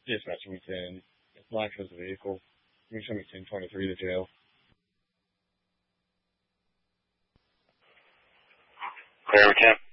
Dispatch me 10. If black shows the vehicle, you can show me 1023 to jail. Clear 10.